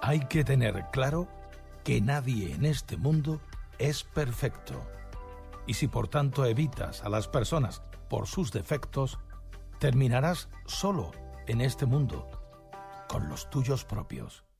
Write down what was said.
Hay que tener claro que nadie en este mundo es perfecto. Y si por tanto evitas a las personas por sus defectos, terminarás solo en este mundo, con los tuyos propios.